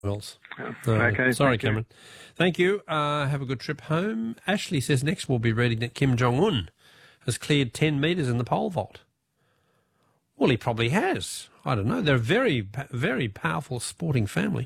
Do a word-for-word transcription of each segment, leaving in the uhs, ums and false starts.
Wells. Oh, Uh, okay. Sorry, thank Cameron. You. Thank you. Uh, have a good trip home. Ashley says next we'll be reading that Kim Jong-un has cleared ten metres in the pole vault. Well, he probably has. I don't know. They're a very, very powerful sporting family.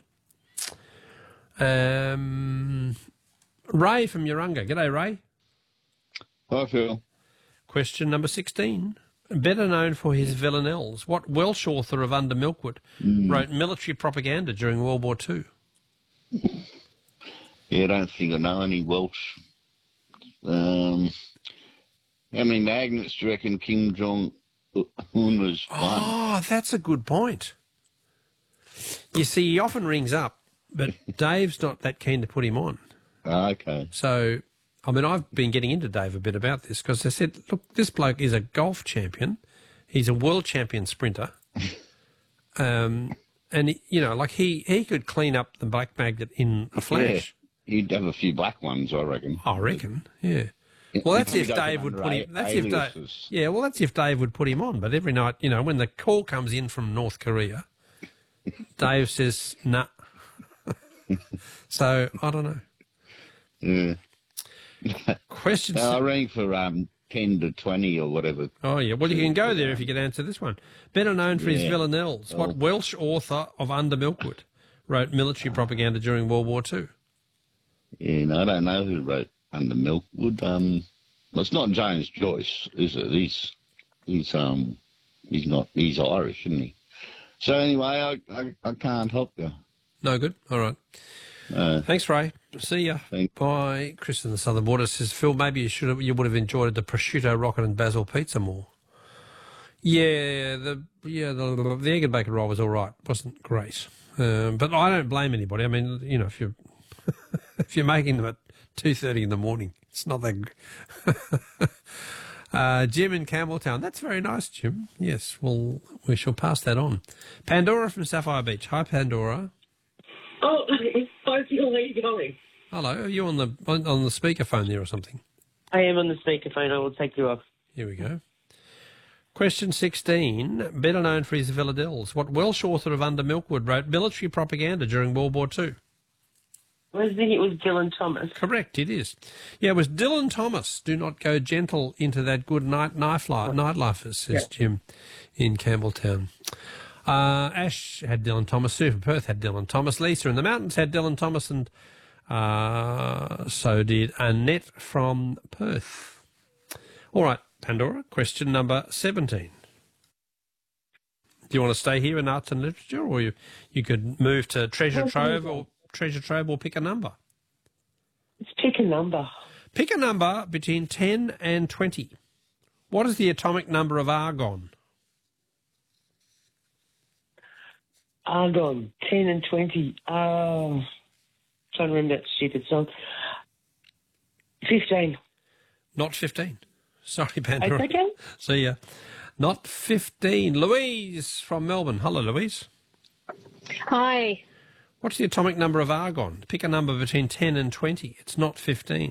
Um, Ray from Urunga. G'day, Ray. Hi, Phil. Question number sixteen. Better known for his villanelles, what Welsh author of Under Milkwood Mm. wrote military propaganda during World War Two? Yeah, I don't think I know any Welsh. Um, how many magnets do you reckon Kim Jong-un was won? Oh, that's a good point. You see, he often rings up, but Dave's not that keen to put him on. Ah, okay. So, I mean, I've been getting into Dave a bit about this because I said, look, this bloke is a golf champion. He's a world champion sprinter. um, and, he, you know, like he, he could clean up the black magnet in a flash. Yeah, he'd have a few black ones, I reckon. I reckon, yeah. Well, that's if Dave would put him. That's if Dave. Yeah, well, that's if Dave would put him on. But every night, you know, when the call comes in from North Korea, Dave says, "Nah." So I don't know. Yeah. Question. No, I rang for um ten to twenty or whatever. Oh yeah. Well, you can go there if you can answer this one. Better known for his Yeah. villanelles, Oh. what Welsh author of Under Milkwood wrote military propaganda during World War Two? Yeah, no, I don't know who wrote Under Milkwood. Um, well, it's not James Joyce, is it? He's he's um he's not he's Irish, isn't he? So anyway, I I, I can't help you. No good. All right. Uh, Thanks, Ray. See ya. Thanks. Bye. Chris in the Southern Border says, Phil, maybe you should have, you would have enjoyed the prosciutto rocket and basil pizza more. Yeah, the yeah the, the egg and bacon roll was all right. Wasn't great, um, but I don't blame anybody. I mean, you know, if you're if you're making them at two thirty in the morning, it's not that. G- uh, Jim in Campbelltown. That's very nice, Jim. Yes, well, we shall pass that on. Pandora from Sapphire Beach. Hi, Pandora. Oh, hi, Phil. How are you going? Hello. Are you on the on, on the speakerphone there or something? I am on the speakerphone. I will take you off. Here we go. Question sixteen. Better known for his villanelles, what Welsh author of Under Milkwood wrote military propaganda during World War Two? I think it was Dylan Thomas. Correct, it is. Yeah, it was Dylan Thomas. Do not go gentle into that good night knife life, nightlife, says Yeah. Jim in Campbelltown. Uh, Ash had Dylan Thomas. Sue from Perth had Dylan Thomas. Lisa in the mountains had Dylan Thomas, and uh, so did Annette from Perth. All right, Pandora, question number seventeen. Do you want to stay here in arts and literature, or you, you could move to treasure trove or treasure trove or pick a number? Let's pick a number. Pick a number between ten and twenty. What is the atomic number of argon? Argon, ten and twenty. Uh, trying to remember that stupid song. fifteen. Not fifteen. Sorry, Pandora. It's okay. See ya. Not fifteen. Louise from Melbourne. Hello, Louise. Hi. What's the atomic number of argon? Pick a number between ten and twenty. It's not fifteen.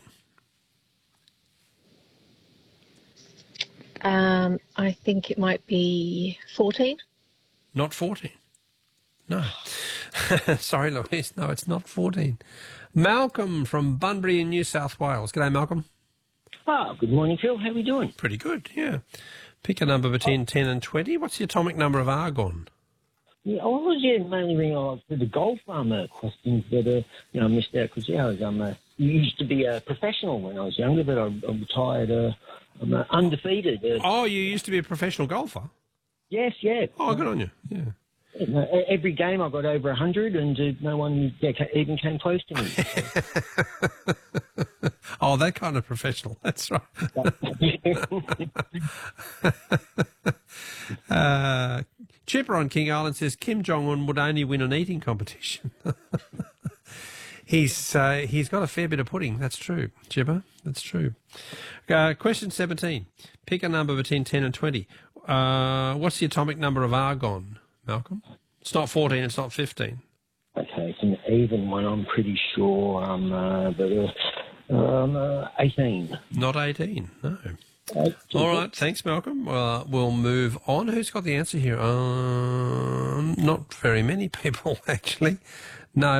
Um, I think it might be fourteen. Not fourteen. No. Sorry, Louise. No, it's not fourteen. Malcolm from Bunbury in New South Wales. G'day, Malcolm. Oh, good morning, Phil. How are we doing? Pretty good, yeah. Pick a number between oh. ten and twenty. What's the atomic number of argon? Yeah, I was yeah, mainly ringing off for the golf um, uh, questions that uh, you know, I missed out because yeah, I was, um, uh, used to be a professional when I was younger, but I, I retired uh, I'm uh, undefeated. Uh, oh, you used to be a professional golfer? Yes, yeah. Oh, good on you, yeah. Uh, every game I got over one hundred and uh, no one yeah, even came close to me. Oh, that kind of professional. That's right. uh, Chipper on King Island says Kim Jong-un would only win an eating competition. he's uh, he's got a fair bit of pudding. That's true, Chipper. That's true. Uh, question seventeen. Pick a number between ten and twenty. Uh, what's the atomic number of argon, Malcolm? It's not fourteen. It's not fifteen. Okay, it's an even one, I'm pretty sure. Um, uh, but uh, um, uh, eighteen. Not eighteen, no. Okay. All right, thanks, Malcolm. Uh, we'll move on. Who's got the answer here? Uh, not very many people, actually. No.